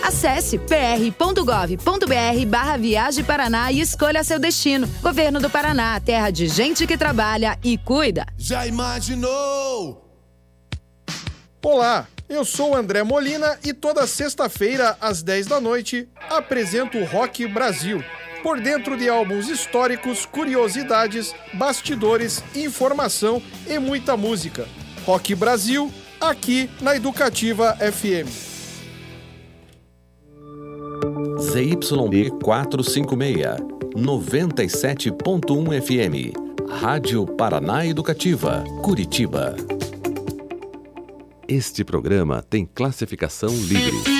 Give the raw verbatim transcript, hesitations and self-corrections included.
Acesse p r ponto gov ponto b r barra Viagem Paraná e escolha seu destino. Governo do Paraná, terra de gente que trabalha e cuida. Já imaginou? Olá, eu sou o André Molina e toda sexta-feira, às dez da noite, apresento o Rock Brasil. Por dentro de álbuns históricos, curiosidades, bastidores, informação e muita música. Rock Brasil, aqui na Educativa F M. Z Y B quatrocentos e cinquenta e seis, noventa e sete ponto um F M. Rádio Paraná Educativa, Curitiba. Este programa tem classificação livre.